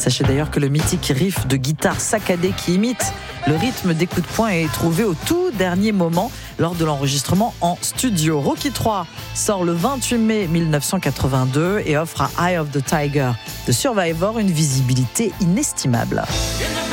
Sachez d'ailleurs que le mythique riff de guitare saccadé qui imite le rythme des coups de poing est trouvé au tout dernier moment lors de l'enregistrement en studio. Rocky III sort le 28 mai 1982 et offre à Eye of the Tiger de Survivor une visibilité inestimable.